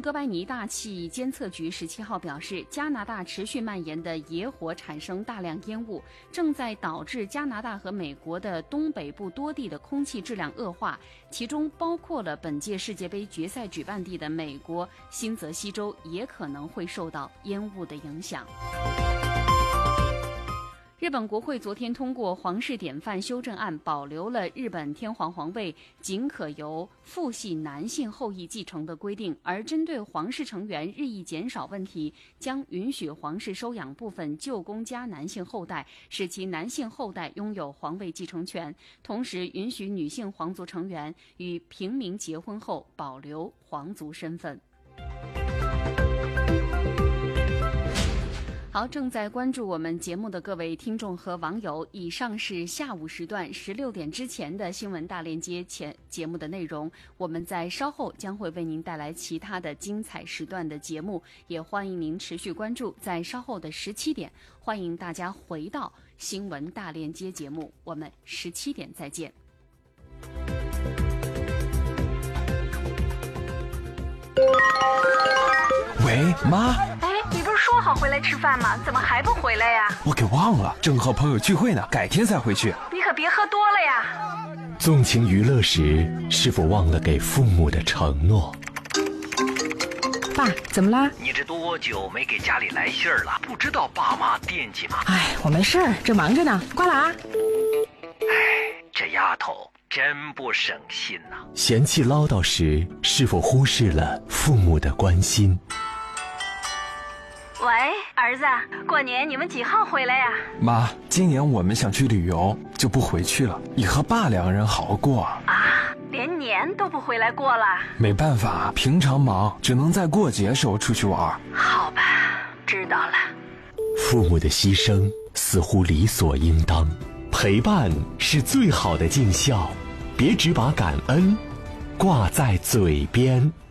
哥白尼大气监测局17号表示，加拿大持续蔓延的野火产生大量烟雾，正在导致加拿大和美国的东北部多地的空气质量恶化，其中包括了本届世界杯决赛举办地的美国新泽西州也可能会受到烟雾的影响。日本国会昨天通过皇室典范修正案，保留了日本天皇皇位仅可由父系男性后裔继承的规定，而针对皇室成员日益减少问题，将允许皇室收养部分旧公家男性后代，使其男性后代拥有皇位继承权，同时允许女性皇族成员与平民结婚后保留皇族身份。好，正在关注我们节目的各位听众和网友，以上是下午时段16点之前的新闻大链接节目的内容。我们在稍后将会为您带来其他的精彩时段的节目，也欢迎您持续关注。在稍后的17点，欢迎大家回到新闻大链接节目，我们17点再见。 喂，妈。 你不是说好回来吃饭吗？怎么还不回来呀？ 我给忘了，正和朋友聚会呢，改天再回去。 你可别喝多了呀。 纵情娱乐时，是否忘了给父母的承诺？ 爸，怎么啦？ 你这多久没给家里来信儿了？不知道爸妈惦记吗？ 哎，我没事儿，正忙着呢，挂了啊。 哎，这丫头真不省心呐。 嫌弃唠叨时，是否忽视了父母的关心？ 喂，儿子，过年你们几号回来呀？ 妈，今年我们想去旅游，就不回去了，以和爸两个人好好过。 啊，连年都不回来过了？ 没办法，平常忙，只能在过节时候出去玩。 好吧，知道了。 父母的牺牲似乎理所应当，陪伴是最好的尽孝，别只把感恩挂在嘴边。